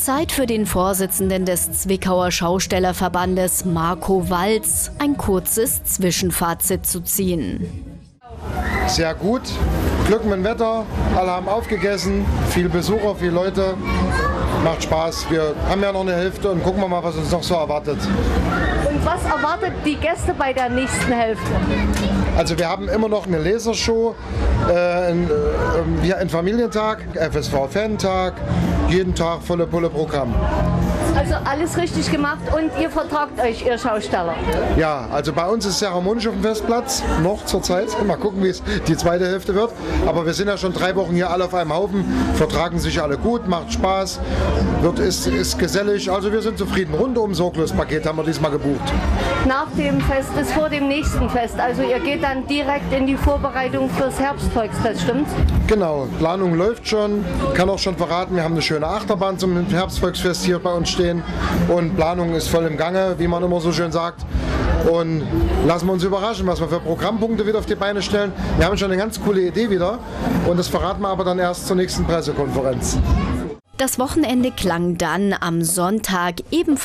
Zeit für den Vorsitzenden des Zwickauer Schaustellerverbandes, Marco Walz, ein kurzes Zwischenfazit zu ziehen. Sehr gut, Glück mit dem Wetter, alle haben aufgegessen, viel Besucher, viele Leute, macht Spaß. Wir haben ja noch eine Hälfte und gucken wir mal, was uns noch so erwartet. Und was erwartet die Gäste bei der nächsten Hälfte? Also wir haben immer noch eine Lasershow, einen Familientag, FSV-Fan-Tag, jeden Tag volle Pulle Programm. Also alles richtig gemacht und ihr vertragt euch, ihr Schausteller? Ja, also bei uns ist sehr harmonisch auf dem Festplatz, noch zur Zeit. Mal gucken, wie es die zweite Hälfte wird. Aber wir sind ja schon 3 Wochen hier alle auf einem Haufen, vertragen sich alle gut, macht Spaß, ist gesellig. Also wir sind zufrieden. Rundum sorglos Paket haben wir diesmal gebucht. Nach dem Fest ist vor dem nächsten Fest. Also ihr geht dann direkt in die Vorbereitung fürs Herbstvolksfest, stimmt's? Genau, Planung läuft schon. Kann auch schon verraten, wir haben eine schöne Achterbahn zum Herbstvolksfest hier bei uns stehen. Und Planung ist voll im Gange, wie man immer so schön sagt. Und lassen wir uns überraschen, was wir für Programmpunkte wieder auf die Beine stellen. Wir haben schon eine ganz coole Idee wieder und das verraten wir aber dann erst zur nächsten Pressekonferenz. Das Wochenende klang dann am Sonntag ebenfalls